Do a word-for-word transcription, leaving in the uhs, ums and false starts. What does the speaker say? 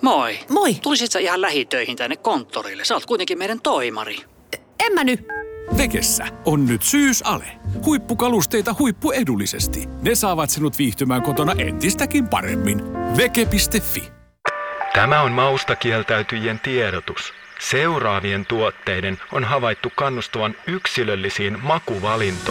Moi. Moi. Tulisit sä ihan lähitöihin tänne konttorille? Sä oot kuitenkin meidän toimari. En mä nyt. Vekessä on nyt syysale. Huippukalusteita huippuedullisesti. Ne saavat sinut viihtymään kotona entistäkin paremmin. Veke piste fi. Tämä on maustakieltäytyjien tiedotus. Seuraavien tuotteiden on havaittu kannustavan yksilöllisiin makuvalintoihin.